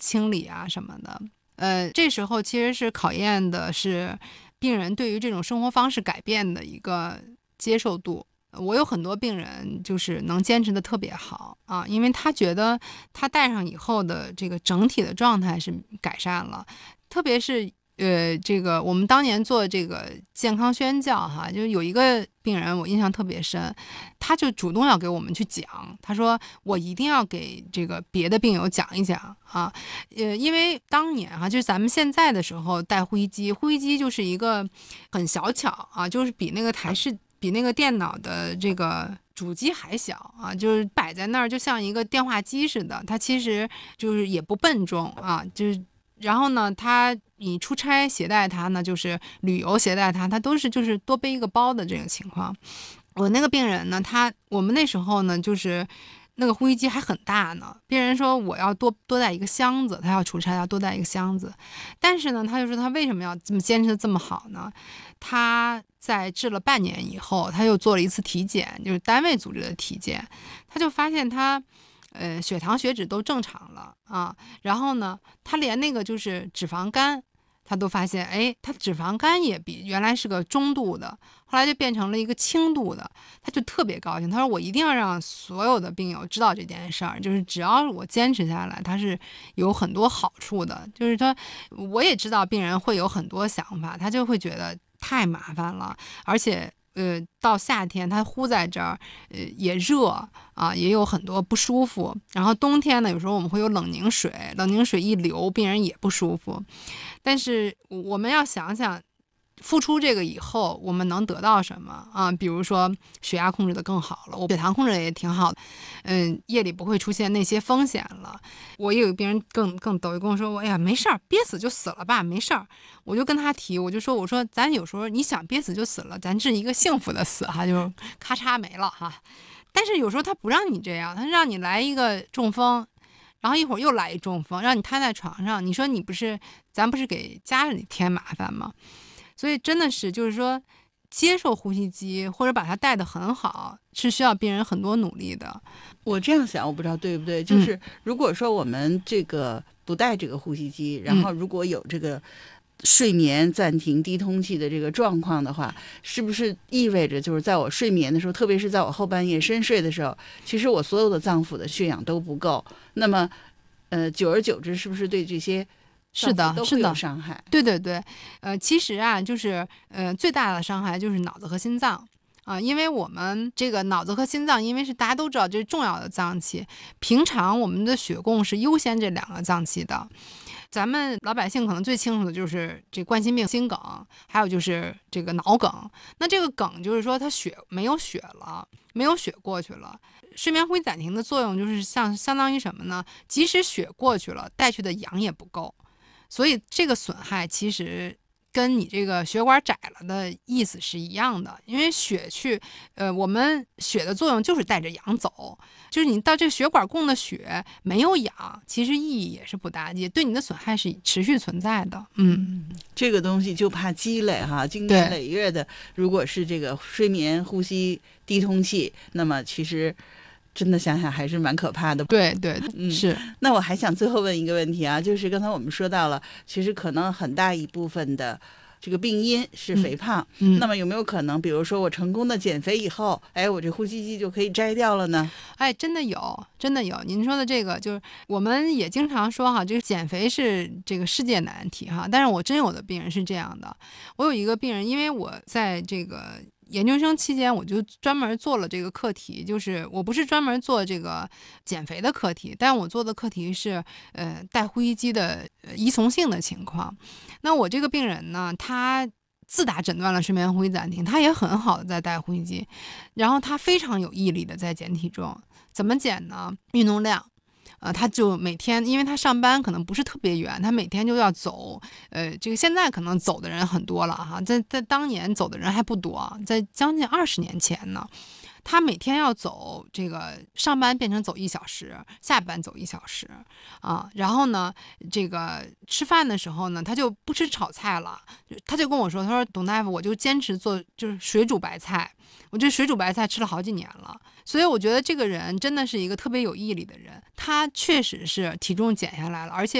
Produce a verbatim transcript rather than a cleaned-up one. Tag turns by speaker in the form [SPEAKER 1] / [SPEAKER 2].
[SPEAKER 1] 清理啊什么的。呃，这时候其实是考验的是病人对于这种生活方式改变的一个接受度。我有很多病人就是能坚持的特别好啊，因为他觉得他戴上以后的这个整体的状态是改善了，特别是呃，这个我们当年做这个健康宣教哈，就有一个病人我印象特别深，他就主动要给我们去讲，他说我一定要给这个别的病友讲一讲啊，呃，因为当年哈，就是咱们现在的时候带呼吸机，呼吸机就是一个很小巧啊，就是比那个台式。比那个电脑的这个主机还小啊，就是摆在那儿就像一个电话机似的，它其实就是也不笨重啊，就是然后呢，它你出差携带它呢，就是旅游携带它，它都是就是多背一个包的这种情况。我那个病人呢，他我们那时候呢就是那个呼吸机还很大呢，病人说我要多多带一个箱子，他要出差要多带一个箱子，但是呢，他就说他为什么要这么坚持的这么好呢？他在治了半年以后，他又做了一次体检，就是单位组织的体检，他就发现他，呃，血糖、血脂都正常了啊。然后呢，他连那个就是脂肪肝，他都发现，哎，他脂肪肝也比原来是个中度的，后来就变成了一个轻度的，他就特别高兴。他说：“我一定要让所有的病友知道这件事儿，就是只要我坚持下来，他是有很多好处的。就是他，我也知道病人会有很多想法，他就会觉得。”太麻烦了，而且呃，到夏天它呼在这儿，呃，也热啊，也有很多不舒服。然后冬天呢，有时候我们会有冷凝水，冷凝水一流，病人也不舒服。但是我们要想想，付出这个以后，我们能得到什么啊？比如说血压控制得更好了，我血糖控制得也挺好的，嗯，夜里不会出现那些风险了。我也有病人更更逗，跟我说，哎呀，没事儿，憋死就死了吧，没事儿。我就跟他提，我就说，我说咱有时候你想憋死就死了，咱是一个幸福的死哈，就咔嚓没了哈。但是有时候他不让你这样，他让你来一个中风。然后一会儿又来一中风，让你瘫在床上，你说你不是，咱不是给家里添麻烦吗？所以真的是就是说，接受呼吸机或者把它带得很好，是需要病人很多努力的。
[SPEAKER 2] 我这样想，我不知道对不对，就是如果说我们这个不带这个呼吸机，嗯、然后如果有这个睡眠暂停低通气的这个状况的话，是不是意味着就是在我睡眠的时候，特别是在我后半夜深睡的时候，其实我所有的脏腑的血氧都不够，那么呃，久而久之是不是对这些
[SPEAKER 1] 是的，
[SPEAKER 2] 都会有伤害？
[SPEAKER 1] 对对对，呃，其实啊，就是呃，最大的伤害就是脑子和心脏啊、呃，因为我们这个脑子和心脏，因为是大家都知道这是重要的脏器，平常我们的血供是优先这两个脏器的。咱们老百姓可能最清楚的就是这冠心病、心梗，还有就是这个脑梗。那这个梗就是说它血没有血了，没有血过去了。睡眠呼吸暂停的作用就是像相当于什么呢？即使血过去了，带去的氧也不够。所以这个损害其实跟你这个血管窄了的意思是一样的，因为血去，呃，我们血的作用就是带着氧走，就是你到这个血管供的血没有氧，其实意义也是不大，也对你的损害是持续存在的。嗯，
[SPEAKER 2] 这个东西就怕积累哈，经年累月的，如果是这个睡眠呼吸低通气，那么其实。真的想想还是蛮可怕的。
[SPEAKER 1] 对对，
[SPEAKER 2] 嗯，
[SPEAKER 1] 是。
[SPEAKER 2] 那我还想最后问一个问题啊，就是刚才我们说到了，其实可能很大一部分的这个病因是肥胖，
[SPEAKER 1] 嗯嗯、
[SPEAKER 2] 那么有没有可能，比如说我成功的减肥以后，哎，我这呼吸机就可以摘掉了呢？
[SPEAKER 1] 哎，真的有，真的有。您说的这个，就是我们也经常说哈，这个减肥是这个世界难题哈。但是我真有的病人是这样的，我有一个病人，因为我在这个。研究生期间，我就专门做了这个课题，就是我不是专门做这个减肥的课题，但我做的课题是呃带呼吸机的依从性的情况。那我这个病人呢，他自打诊断了睡眠呼吸暂停，他也很好的在带呼吸机，然后他非常有毅力的在减体重。怎么减呢？运动量。呃，他就每天，因为他上班可能不是特别远，他每天就要走。呃，这个现在可能走的人很多了哈，在在当年走的人还不多，在将近二十年前呢，他每天要走这个上班变成走一小时，下班走一小时啊。然后呢，这个吃饭的时候呢，他就不吃炒菜了，他就跟我说，他说董大夫，我就坚持做就是水煮白菜。我这水煮白菜吃了好几年了，所以我觉得这个人真的是一个特别有毅力的人，他确实是体重减下来了，而且